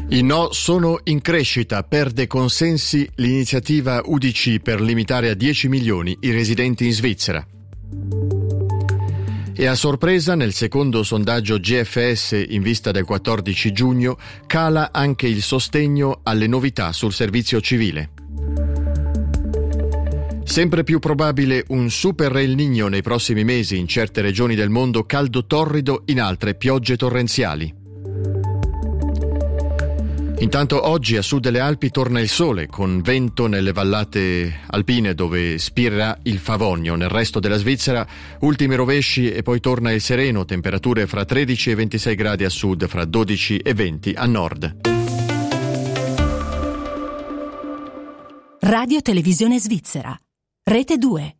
I no sono in crescita, perde consensi l'iniziativa UDC per limitare a 10 milioni i residenti in Svizzera. E a sorpresa, nel secondo sondaggio GFS in vista del 14 giugno, cala anche il sostegno alle novità sul servizio civile. Sempre più probabile un super El Niño nei prossimi mesi in certe regioni del mondo, caldo torrido in altre, piogge torrenziali. Intanto oggi a sud delle Alpi torna il sole, con vento nelle vallate alpine dove spirerà il Favogno. Nel resto della Svizzera ultimi rovesci e poi torna il sereno, temperature fra 13 e 26 gradi a sud, fra 12 e 20 a nord. Radio Televisione Svizzera, Rete 2.